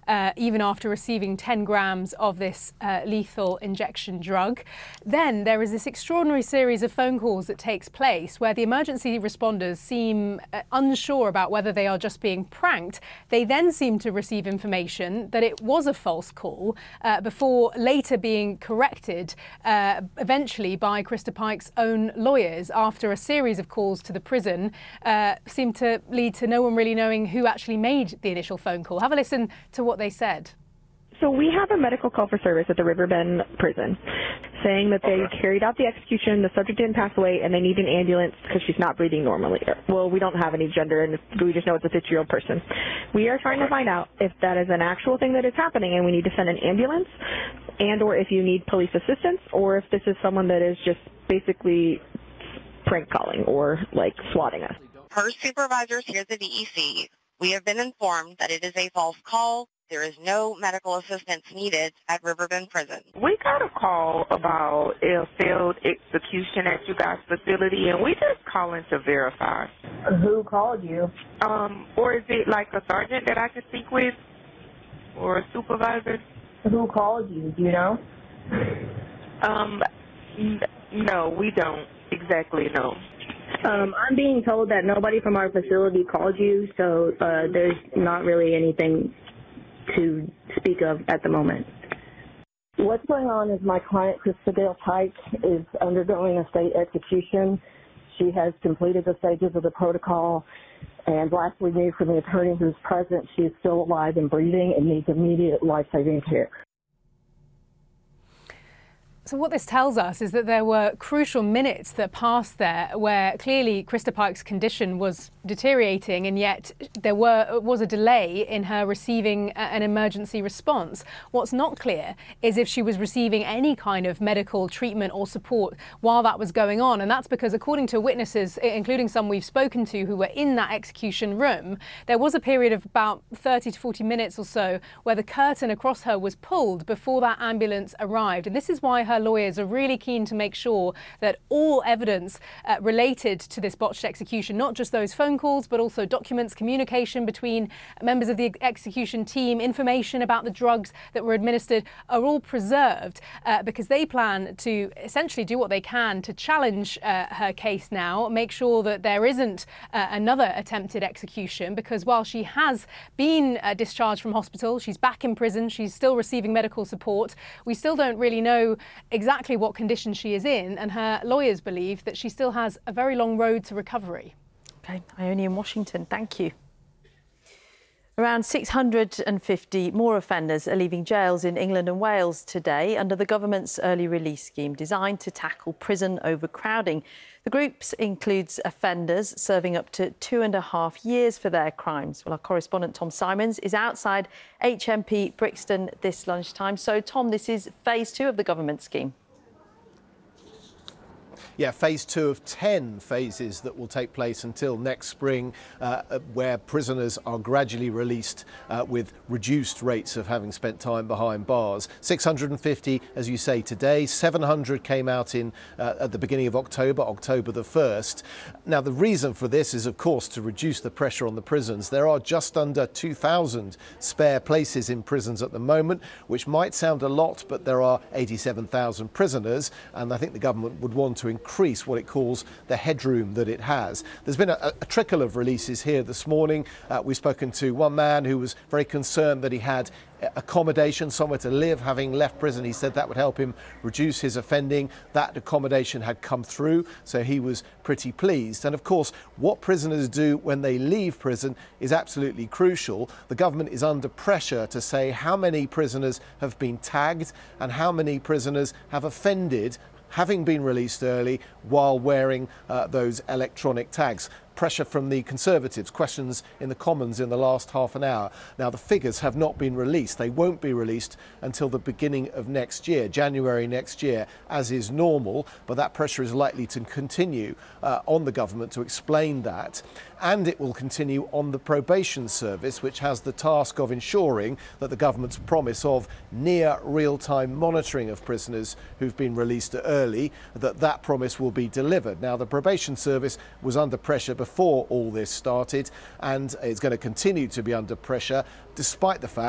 even after receiving 10 grams of this lethal injection drug. Then there is this extraordinary series of phone calls that takes place where the emergency responders seem unsure about whether they are just being pranked. They then seem to receive information that it was a false call before later being corrected eventually by Krista Pike's own lawyers after a series of calls to the prison seemed to lead to no one really knowing who actually made the initial phone call. Have a listen to what they said. So we have a medical call for service at the Riverbend prison saying that they carried out the execution, the subject didn't pass away, and they need an ambulance because she's not breathing normally. Well, we don't have any gender, and we just know it's a 50-year-old person. We are trying to find out if that is an actual thing that is happening and we need to send an ambulance, and or if you need police assistance, or if this is someone that is just basically prank calling or like swatting us. Per supervisors here at the DEC, we have been informed that it is a false call. There is no medical assistance needed at Riverbend Prison. We got a call about a failed execution at you guys' facility, and we just calling to verify. Who called you? Or is it like a sergeant that I could speak with, or a supervisor? Who called you? Do you know? No, we don't exactly know. I'm being told that nobody from our facility called you, so there's not really anything to speak of at the moment. What's going on is my client, Krista Dale Pike, is undergoing a state execution. She has completed the stages of the protocol, and last we knew from the attorney who's present, she is still alive and breathing and needs immediate life-saving care. So what this tells us is that there were crucial minutes that passed there where clearly Krista Pike's condition was deteriorating, and yet there was a delay in her receiving an emergency response. What's not clear is if she was receiving any kind of medical treatment or support while that was going on, and that's because according to witnesses, including some we've spoken to who were in that execution room, there was a period of about 30 to 40 minutes or so where the curtain across her was pulled before that ambulance arrived. And this is why her lawyers are really keen to make sure that all evidence related to this botched execution, not just those phone calls, but also documents, communication between members of the execution team, information about the drugs that were administered, are all preserved because they plan to essentially do what they can to challenge her case now, make sure that there isn't another attempted execution, because while she has been discharged from hospital, she's back in prison, she's still receiving medical support, we still don't really know exactly what condition she is in, and her lawyers believe that she still has a very long road to recovery. OK, Ione in Washington, thank you. Around 650 more offenders are leaving jails in England and Wales today under the government's early release scheme designed to tackle prison overcrowding. The group includes offenders serving up to 2.5 years for their crimes. Well, our correspondent Tom Simons is outside HMP Brixton this lunchtime. So, Tom, this is phase 2 of the government scheme. Yeah, phase 2 of 10 phases that will take place until next spring, where prisoners are gradually released with reduced rates of having spent time behind bars. 650, as you say, today. 700 came out at the beginning of October the 1st. Now, the reason for this is, of course, to reduce the pressure on the prisons. There are just under 2,000 spare places in prisons at the moment, which might sound a lot, but there are 87,000 prisoners, and I think the government would want to increase what it calls the headroom that it has. There's been a trickle of releases here this morning. We've spoken to one man who was very concerned that he had accommodation, somewhere to live, having left prison. He said that would help him reduce his offending. That accommodation had come through, so he was pretty pleased. And of course, what prisoners do when they leave prison is absolutely crucial. The government is under pressure to say how many prisoners have been tagged and how many prisoners have offended having been released early while wearing those electronic tags. Pressure from the Conservatives, questions in the Commons in the last half an hour. Now, the figures have not been released. They won't be released until the beginning of next year, January next year, as is normal. But that pressure is likely to continue on the government to explain that. And it will continue on the probation service, which has the task of ensuring that the government's promise of near real-time monitoring of prisoners who've been released early, that promise will be delivered. Now, the probation service was under pressure before all this started, and it's going to continue to be under pressure, despite the fact